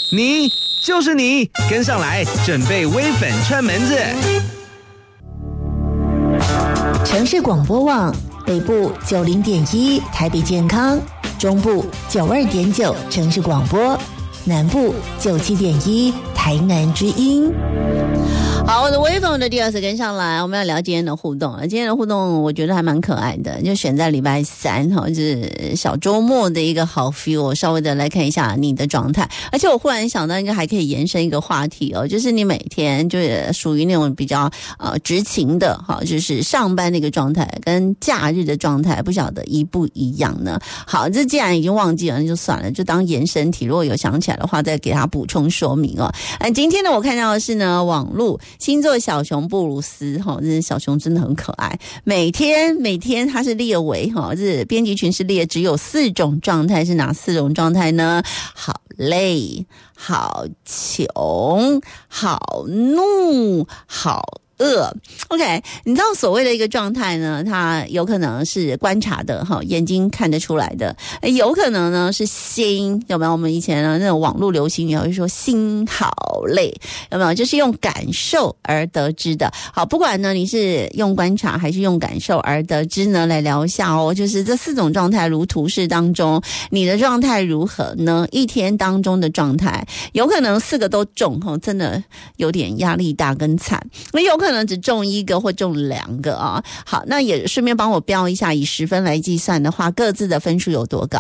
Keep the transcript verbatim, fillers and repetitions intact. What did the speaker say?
你就是你，跟上来，准备微粉串门子。 城市广播网北部九零点一台北健康，中部九二点九城市广播，南部九七点一台南之音。好，我的微风的第二次跟上来，我们要聊今天的互动了。今天的互动我觉得还蛮可爱的，就选在礼拜三哈，就是小周末的一个好 feel。我稍微的来看一下你的状态，而且我忽然想到，应该还可以延伸一个话题哦，就是你每天就是属于那种比较呃执勤的哈，就是上班那个状态跟假日的状态，不晓得一不一样呢？好，这既然已经忘记了，那就算了，就当延伸题。如果有想起来的话，再给他补充说明哦。嗯，今天呢，我看到的是呢，网络。星座小熊布鲁斯哈，这小熊真的很可爱。每天每天它是列为哈，这编辑群是列只有四种状态，是哪四种状态呢？好累、好穷、好怒、好饿。 OK， 你知道所谓的一个状态呢，它有可能是观察的哈，眼睛看得出来的，有可能呢是心，有没有？我们以前呢那种网络流行语会说心好累，有没有？就是用感受而得知的。好，不管呢你是用观察还是用感受而得知呢，来聊一下哦，就是这四种状态如图示当中，你的状态如何呢？一天当中的状态，有可能四个都中哈，真的有点压力大跟惨，那有可能可能只中一个或中两个啊。好，那也顺便帮我标一下，以十分来计算的话，各自的分数有多高？